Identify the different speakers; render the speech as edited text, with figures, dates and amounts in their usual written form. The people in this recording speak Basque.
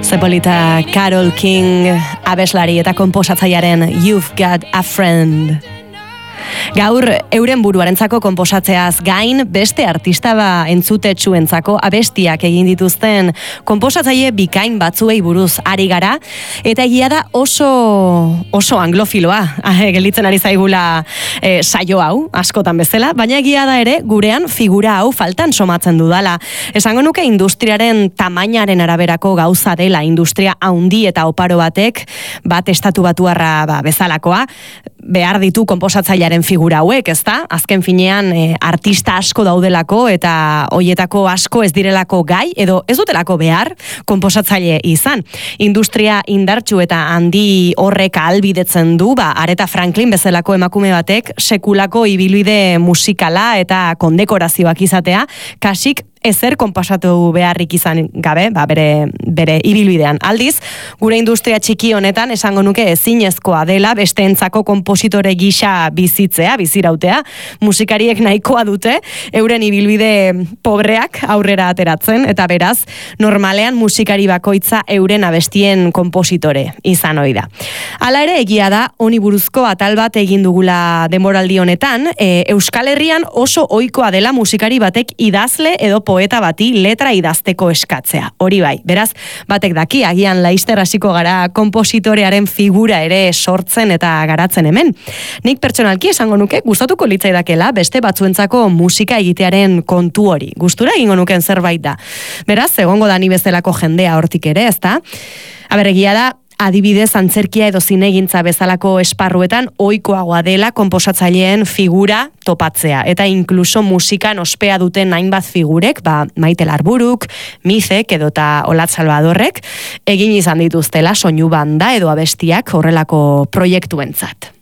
Speaker 1: Zepolita Carole King abeslari eta konposatzailearen You've Got a Friend. Gaur, euren buruarentzako konposatzeaz gain, beste artista entzutetsuentzako abestiak egin dituzten konposatzaile bikain batzuei buruz ari gara, eta egia da oso anglofiloa gelditzen ari zaigula saio hau, askotan bezala, baina egia da ere gurean figura hau faltan somatzen dudala. Esango nuke industriaren tamainaren araberako gauza dela, industria haundi eta oparo batek, bat estatu batuarra bezalakoa, behar ditu konposatzailearen figura hauek, ezta? Azken finean artista asko daudelako eta hoietako asko ez direlako gai edo ez dutelako behar konposatzaile izan. Industria indartsu eta handi horrek ahalbidetzen du, Aretha Franklin bezalako emakume batek sekulako ibilbide musikala eta kondekorazioak izatea, kasik ezer konposatu beharrik izan gabe, bere ibilbidean. Aldiz, gure industria txiki honetan esango nuke ezinezkoa dela besteentzako konpositore gisa bizirautea. Musikariek nahikoa dute, euren ibilbide pobreak aurrera ateratzen, eta beraz, normalean musikari bakoitza euren abestien konpositore izan ohi da. Hala ere, egia da, honi buruzko atal bat egin dugula denboraldi honetan, Euskal Herrian oso ohikoa dela musikari batek idazle edo poeta bati letra idazteko eskatzea. Hori bai, beraz, batek daki, agian laizter hasiko gara konpositorearen figura ere sortzen eta garatzen hemen. Nik pertsonalki esango nuke, gustatuko litzaidakela beste batzuentzako musika egitearen kontu hori. Gustura egingo nuken zerbait da. Beraz, egongo da ni bezalako jendea hortik ere, ezta? Egia da, adibidez antzerkia edo zinegintza bezalako esparruetan ohikoagoa dela konposatzaileen figura topatzea. Eta inkluso musikan ospea duten hainbat figurek, Maite Larburuk, Mizek edota Olat Salvadorrek, egin izan dituztela soinu banda edo abestiak horrelako proiektuentzat.